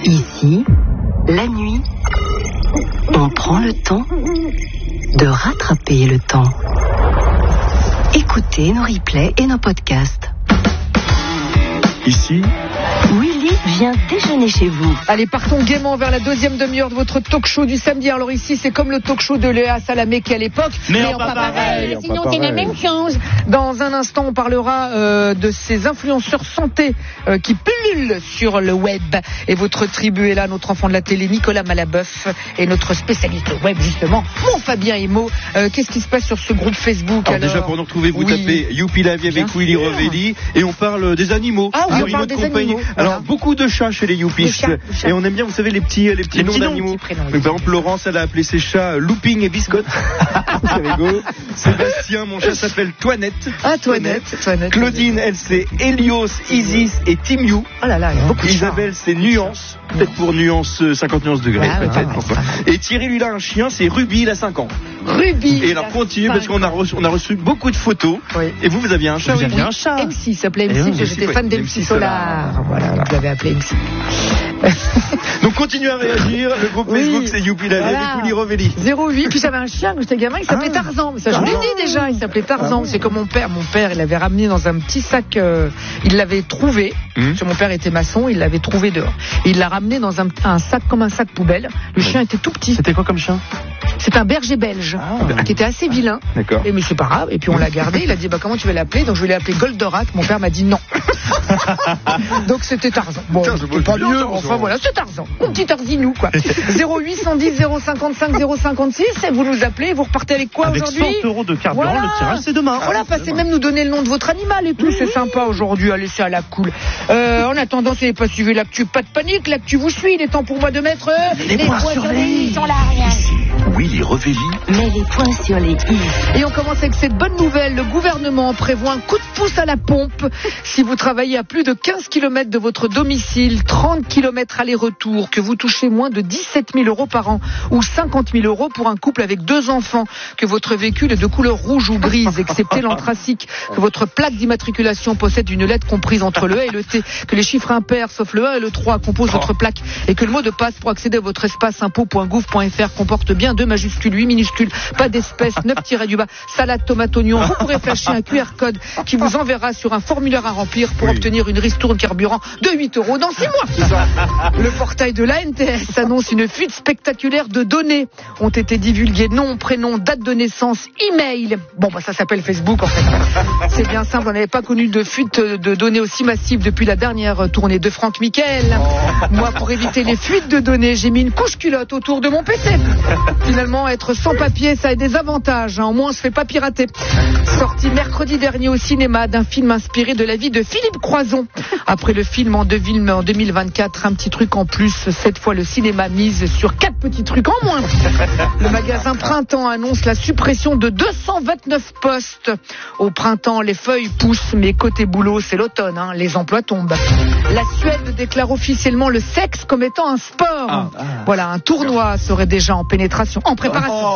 Ici, la nuit, on prend le temps de rattraper le temps. Écoutez nos replays et nos podcasts. Ici, Willy vient déjeuner chez vous. Allez, partons gaiement vers la deuxième demi-heure de votre talk show du samedi. Alors ici, c'est comme le talk show de Léa Salamé qu'à l'époque. Mais en pas pareil. Sinon, c'est la même chose. Dans un instant, on parlera de ces influenceurs santé qui pullulent sur le web. Et votre tribu est là, notre enfant de la télé, Nicolas Malaboeuf, et notre spécialiste web, justement, mon Fabien Emo. Qu'est-ce qui se passe sur ce groupe Facebook? Alors déjà, pour nous retrouver, vous tapez Youpi la vie avec Willy Revelli et on parle des animaux. Ah oui, on parle des animaux. Alors, beaucoup de chats chez les Youpis. Et on aime bien, vous savez, les petits noms d'animaux. Par exemple, Laurence, elle a appelé ses chats Looping et Biscotte. C'est rigolo. Sébastien, mon chat s'appelle Toinette. Ah, Toinette. Claudine, elle, c'est Helios, Isis et Timiou. Oh là là, il y a beaucoup de chats. Isabelle, c'est Nuance. Peut-être pour Nuance, 50 nuances degrés. Et Thierry, lui, il a un chien, c'est Ruby, il a 5 ans. Ruby. Et alors, continue, parce qu'on a reçu beaucoup de photos. Oui. Et vous aviez un chat. Vous aviez un chat. MC, il s'appelait MC, parce que j'étais fan d'MC Solar. Voilà, donc je l'avais appelé MC. Donc continuez à réagir. Le groupe Facebook, c'est Youpi la vie avec Willy Revelli. 08. Puis j'avais un chien quand j'étais gamin, il s'appelait Tarzan. Ça, je l'ai dit déjà, il s'appelait Tarzan. C'est comme mon père. Mon père, il l'avait ramené dans un petit sac. Il l'avait trouvé. Parce que mon père était maçon, il l'avait trouvé dehors. Et il l'a ramené dans un sac comme un sac poubelle. Le chien était tout petit. C'était quoi comme chien? C'est un berger belge qui était assez vilain. D'accord. Et mais c'est pas grave. Et puis on l'a gardé. Il a dit comment tu vas l'appeler? Donc je vais l'appeler Goldorak. Mon père m'a dit non. Donc c'était Tarzan. Bon, c'est pas mieux. Enfin voilà, c'est Tarzan. Mon petit Tarzinou quoi. 08 110 055 056. Et vous nous appelez. Vous repartez avec quoi aujourd'hui? Avec 100 € de carburant. Voilà. Le tirage c'est demain. Voilà, passez même nous donner le nom de votre animal et tout. C'est sympa aujourd'hui. Allez, c'est à la cool. En attendant, si vous n'avez pas suivi l'actu, pas de panique. L'actu vous suit. Il est temps pour moi de mettre les points sur les i. Ils sont là, rien. Willy Revelli. Mets les points sur les i. Et on commence avec cette bonne nouvelle. Le gouvernement prévoit un coup de pouce à la pompe si vous travaillez à plus de 15 km de votre domicile, 30 km aller-retour, que vous touchez moins de 17 000 € par an ou 50 000 € pour un couple avec 2 enfants, que votre véhicule est de couleur rouge ou grise, excepté l'anthracite, que votre plaque d'immatriculation possède une lettre comprise entre le A et le T, que les chiffres impairs, sauf le 1 et le 3, composent votre plaque et que le mot de passe pour accéder à votre espace impôt.gouv.fr comporte bien 2 majuscules, 8 minuscules, pas d'espèce, 9-du-bas, salade, tomate, oignon. Vous pourrez flasher un QR code qui vous enverra sur un formulaire à remplir pour obtenir une ristourne carburant de 8 € dans 6 mois. Le portail de l'ANTS annonce une fuite spectaculaire de données. Ont été divulguées nom, prénom, date de naissance, email. Bon, bah ça s'appelle Facebook en fait. C'est bien simple, on n'avait pas connu de fuite de données aussi massive depuis la dernière tournée de Franck Michael. Moi, pour éviter les fuites de données, j'ai mis une couche culotte autour de mon PC. Finalement, être sans papier, ça a des avantages. Au moins, on se fait pas pirater. Sorti mercredi dernier au cinéma d'un film inspiré de la vie de Philippe Croizon. Après le film en 2024, un petit truc en plus. Cette fois, le cinéma mise sur 4 petits trucs en moins. Le magasin Printemps annonce la suppression de 229 postes. Au printemps, les feuilles poussent, mais côté boulot, c'est l'automne. Les emplois tombent. La Suède déclare officiellement le sexe comme étant un sport. Voilà, un tournoi serait déjà en préparation.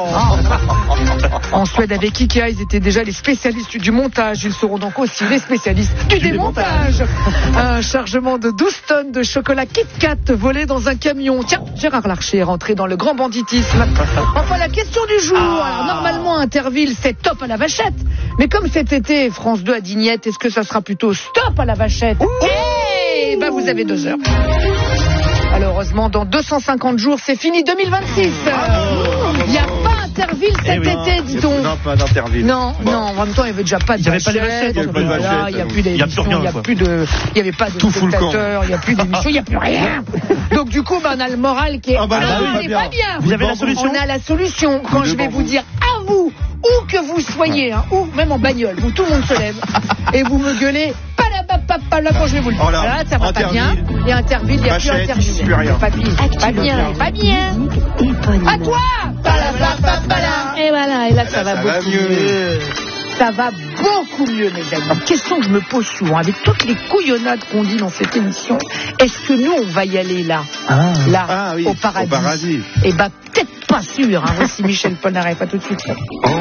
En Suède, avec Ikea, ils étaient déjà les spécialistes du montage. Ils seront donc aussi les spécialistes du démontage. Un chargement de 12 tonnes de chocolat Kit Kat volé dans un camion. Tiens, Gérard Larcher est rentré dans le grand banditisme. Enfin, la question du jour. Alors, normalement, Interville, c'est top à la vachette. Mais comme cet été, France 2 à Dignette, est-ce que ça sera plutôt stop à la vachette? Eh ben, vous avez 2 heures. Malheureusement, dans 250 jours, c'est fini 2026. Il n'y a pas Interville cet été, dit-on. Non, pas d'Interville. Non, en même temps, il n'y avait déjà pas de vachette. Il n'y a plus d'émissions, il n'y avait pas de spectateurs, il n'y a plus d'émissions, il n'y a plus rien. Donc du coup, on a le moral qui est pas bien. Vous avez la solution? On a la solution quand je vais vous dire à vous, où que vous soyez, ou même en bagnole, où tout le monde se lève, et vous me gueulez, pas là quand je vais vous le dire. Là, ça va pas bien. Et Interville, il n'y a plus Interville. Pas bien. À toi! Et voilà, et là, ça va beaucoup mieux. Ça va beaucoup mieux, mes amis. Question que je me pose souvent, avec toutes les couillonnades qu'on dit dans cette émission, est-ce que nous, on va y aller là, au paradis? Eh ben, peut-être pas sûr. Voici Michel Polnareff, à tout de suite.